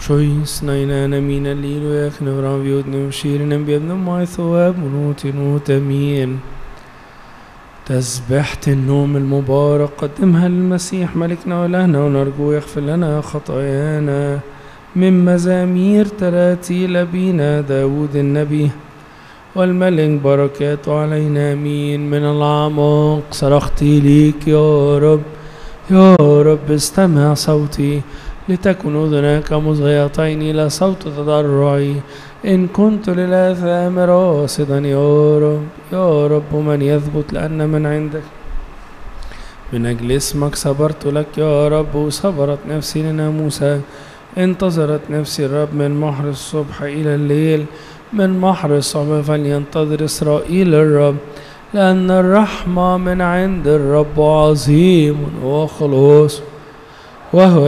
Sjöjsnajna mina liv och jag knurrar vid nu skirnen bjudna mig ثواب ونوت أمين. تسبحة النوم المبارك قدمها للمسيح ملكنا ولهنا ونرجو يغفر لنا خطايانا من مزامير تراتيل أبينا داود النبي والملك بركاته علينا آمين. من الأعماق صرخت ليك يا رب، يا رب استمع صوتي، لتكن أذناك مصغيتين إلى صوت تضرعي. إن كنت للآثام راصدا يا رب، يا رب من يثبت لأن من عندك. من أجل اسمك صبرت لك يا رب، وصبرت نفسي لناموسك. انتظرت نفسي الرب من محر الصبح إلى الليل، من محر الصبح فلينتظر إسرائيل الرب، لأن الرحمة من عند الرب عظيم وخلاص، وهو